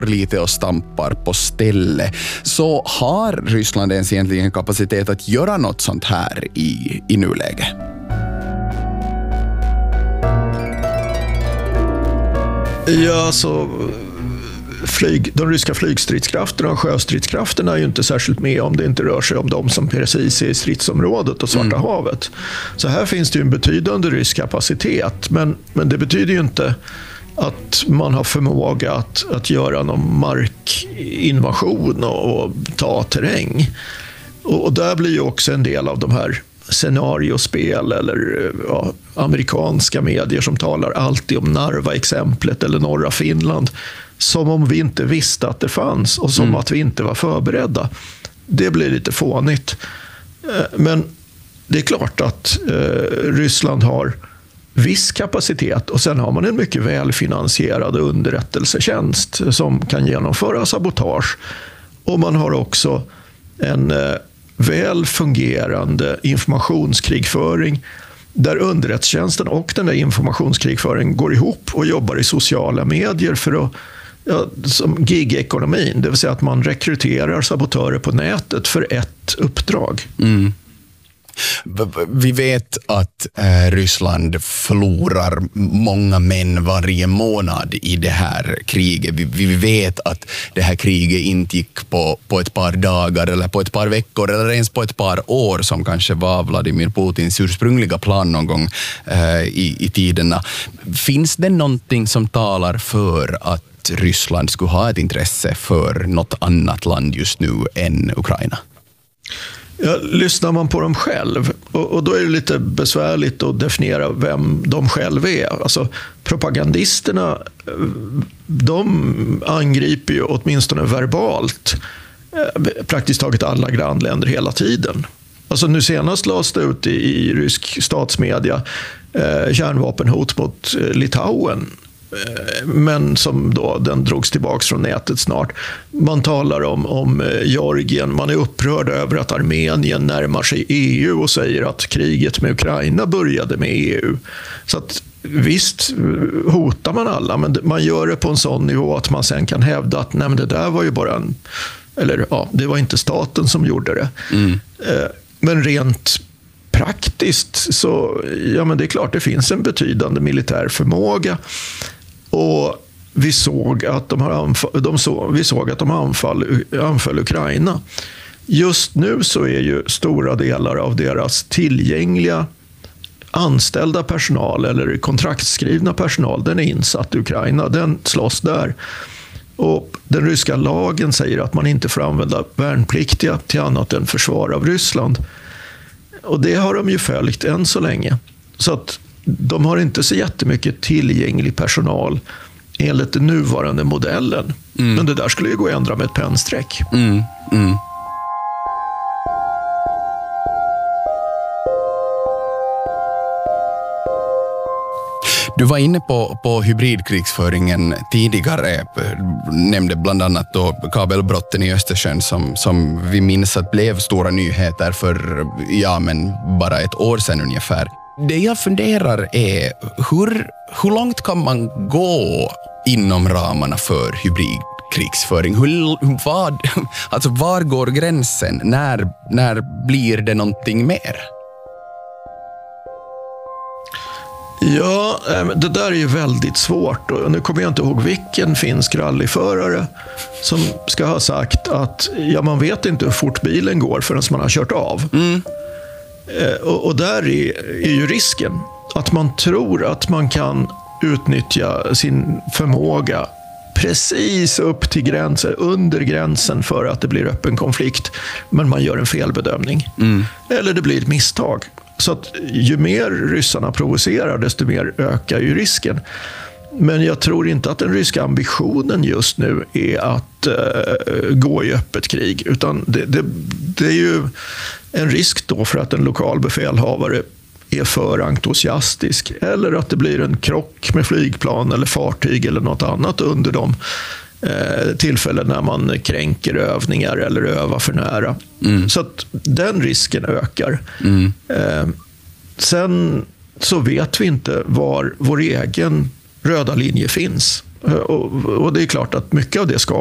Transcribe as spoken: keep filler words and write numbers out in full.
lite och stampar på ställe. Så har Ryssland ens egentligen kapacitet att göra något sånt här i, i nuläget? Ja, så flyg, de ryska flygstridskrafterna och sjöstridskrafterna är ju inte särskilt med om det inte rör sig om de som precis är i stridsområdet och Svarta mm. havet. Så här finns det ju en betydande rysk kapacitet, men, men det betyder ju inte att man har förmåga att, att göra någon markinvasion och, och ta terräng. Och, och där blir ju också en del av de här scenariospel eller ja, amerikanska medier som talar alltid om Narva-exemplet eller norra Finland som om vi inte visste att det fanns och som mm. att vi inte var förberedda. Det blir lite fånigt. Men det är klart att eh, Ryssland har viss kapacitet och sen har man en mycket välfinansierad underrättelsetjänst som kan genomföra sabotage. Och man har också en eh, väl fungerande informationskrigföring där underrättelsetjänsten och den där informationskrigföringen går ihop och jobbar i sociala medier för att, ja, som gig-ekonomin, det vill säga att man rekryterar sabotörer på nätet för ett uppdrag. Mm. Vi vet att eh, Ryssland förlorar många män varje månad i det här kriget. Vi, vi vet att det här kriget inte gick på, på ett par dagar eller på ett par veckor eller ens på ett par år som kanske var Vladimir Putins ursprungliga plan någon gång eh, i, i tiderna. Finns det någonting som talar för att Ryssland skulle ha ett intresse för något annat land just nu än Ukraina? Ja, lyssnar man på dem själv, och, och då är det lite besvärligt att definiera vem de själva är. Alltså, propagandisterna, de angriper ju åtminstone verbalt praktiskt taget alla grannländer hela tiden. Alltså nu senast lades det ut i, i rysk statsmedia eh, kärnvapenhot mot eh, Litauen. Men som då den drogs tillbaks från nätet snart. Man talar om, om Georgien, man är upprörd över att Armenien närmar sig E U och säger att kriget med Ukraina började med E U. Så att visst hotar man alla, men man gör det på en sån nivå att man sen kan hävda att nej, men det där var ju bara en, eller ja, det var inte staten som gjorde det. Mm. Men rent praktiskt så, ja men det är klart det finns en betydande militär förmåga. Och vi såg att de har anfall, de så, vi såg att de anfall, anfall Ukraina. Just nu så är ju stora delar av deras tillgängliga anställda personal eller kontraktskrivna personal, den är insatt i Ukraina, den slåss där. Och den ryska lagen säger att man inte får använda värnpliktiga till annat än försvar av Ryssland. Och det har de ju följt än så länge. Så att de har inte så jättemycket tillgänglig personal enligt den nuvarande modellen. Mm. Men det där skulle ju gå att ändra med ett pennsträck. Mm. Mm. Du var inne på, på hybridkrigsföringen tidigare, nämnde bland annat då kabelbrotten i Östersjön som, som vi minns att blev stora nyheter för ja, men bara ett år sedan ungefär. Det jag funderar är hur, hur långt kan man gå inom ramarna för hybridkrigsföring? Hur, vad, alltså var går gränsen? När, när blir det någonting mer? Ja, det där är ju väldigt svårt. Och nu kommer jag inte ihåg vilken finsk rallyförare som ska ha sagt att ja, man vet inte hur fort bilen går förrän man har kört av. Mm. Och, och där är, är ju risken att man tror att man kan utnyttja sin förmåga precis upp till gränsen, under gränsen för att det blir öppen konflikt, men man gör en felbedömning. Mm. Eller det blir ett misstag. Så att ju mer ryssarna provocerar, desto mer ökar ju risken. Men jag tror inte att den ryska ambitionen just nu är att uh, gå i öppet krig. Utan det, det, det är ju en risk då för att en lokal befälhavare är för entusiastisk. Eller att det blir en krock med flygplan eller fartyg eller något annat under de uh, tillfällen när man kränker övningar eller övar för nära. Mm. Så att den risken ökar. Mm. Uh, sen så vet vi inte var vår egen röda linje finns. Och, och det är klart att mycket av det ska